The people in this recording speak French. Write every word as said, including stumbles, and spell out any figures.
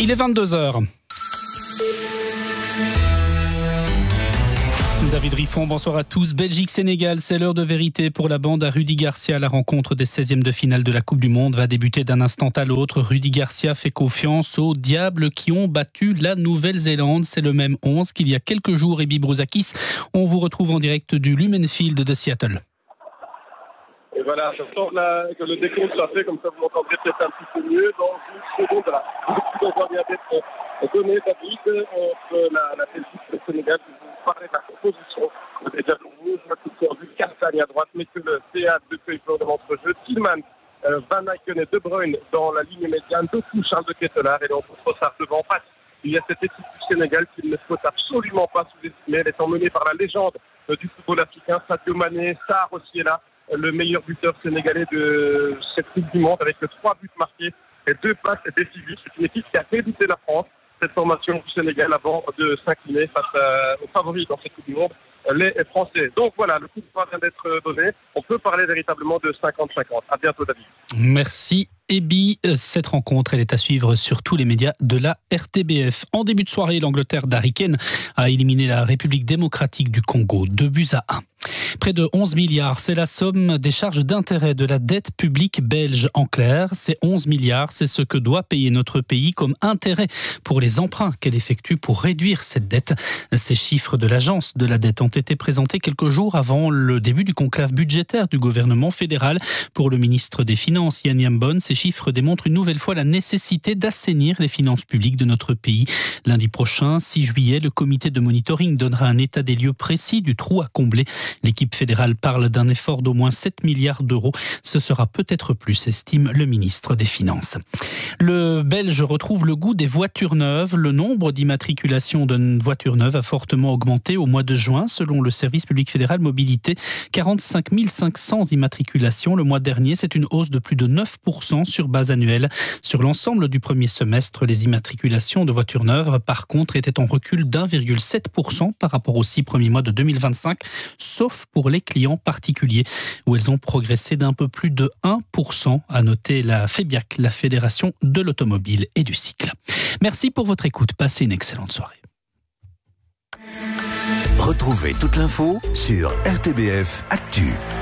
Il est vingt-deux heures. David Riffon, bonsoir à tous. Belgique-Sénégal, c'est l'heure de vérité pour la bande à Rudy Garcia. La rencontre des seizièmes de finale de la Coupe du Monde va débuter d'un instant à l'autre. Rudy Garcia fait confiance aux Diables qui ont battu la Nouvelle-Zélande. C'est le même onze qu'il y a quelques jours. Ebi Brouzakis, on vous retrouve en direct du Lumen Field de Seattle. Et voilà, je sens là que le décompte soit fait, comme ça vous m'entendrez peut-être un petit peu mieux. Dans une seconde, là, on va bien être donné, David, entre la, la Belgique et le Sénégal. Vous parlez de la composition. C'est-à-dire que vous, je vois tout sur du Castagne à droite, mais que le théâtre de feuilles de l'entrejeu. Tillman, euh, Van Eycken et De Bruyne dans la ligne médiane. De tout Charles de Ketelaar et donc Trossard devant face. Il y a cette équipe du Sénégal qu'il ne faut absolument pas sous-estimer. Elle est emmenée par la légende euh, du football africain, Sadio Mané. Sarr aussi est là, le meilleur buteur sénégalais de cette Coupe du Monde, avec trois buts marqués et deux passes décisives. C'est une équipe qui a fait douter la France, cette formation du Sénégal, avant de s'incliner face à, aux favoris dans cette Coupe du Monde, les Français. Donc voilà, le coup de poing vient d'être donné. On peut parler véritablement de cinquante cinquante. À bientôt, David. Merci. Ebi, cette rencontre, elle est à suivre sur tous les médias de la R T B F. En début de soirée, l'Angleterre d'Harry Kane a éliminé la République démocratique du Congo, deux buts à un. Près de onze milliards, c'est la somme des charges d'intérêt de la dette publique belge. En clair, ces onze milliards, c'est ce que doit payer notre pays comme intérêt pour les emprunts qu'elle effectue pour réduire cette dette. Ces chiffres de l'agence de la dette ont été présentés quelques jours avant le début du conclave budgétaire du gouvernement fédéral. Pour le ministre des Finances, Yann Yambon, ces chiffres démontrent une nouvelle fois la nécessité d'assainir les finances publiques de notre pays. Lundi prochain, six juillet, le comité de monitoring donnera un état des lieux précis du trou à combler. L'équipe fédérale parle d'un effort d'au moins sept milliards d'euros. Ce sera peut-être plus, estime le ministre des Finances. Le Belge retrouve le goût des voitures neuves. Le nombre d'immatriculations de voitures neuves a fortement augmenté au mois de juin, selon le service public fédéral mobilité. quarante-cinq mille cinq cents immatriculations le mois dernier. C'est une hausse de plus de neuf pour cent sur base annuelle. Sur l'ensemble du premier semestre, les immatriculations de voitures neuves, par contre, étaient en recul d'un virgule sept pour cent par rapport aux six premiers mois de deux mille vingt-cinq, sauf pour les clients particuliers, où elles ont progressé d'un peu plus de un pour cent, a noté la FEBIAC, la Fédération de l'automobile et du cycle. Merci pour votre écoute. Passez une excellente soirée. Retrouvez toute l'info sur R T B F Actu.